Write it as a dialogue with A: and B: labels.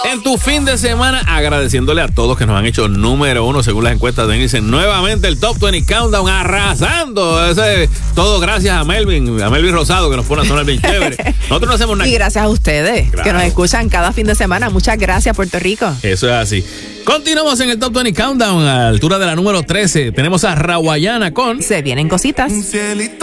A: en tu fin de semana, agradeciéndole a todos que nos han hecho número 1 según las encuestas de Nielsen. Nuevamente el Top 20 Countdown arrasando. Todo gracias a Melvin Rosado, que nos pone a sonar bien chévere. Nosotros no hacemos nada.
B: Y gracias a ustedes, claro, que nos escuchan cada fin de semana. Muchas gracias, Puerto Rico.
A: Eso es así. Continuamos en el Top 20 Countdown a la altura de la número 13. Tenemos a Rawayana con
B: Se vienen cositas.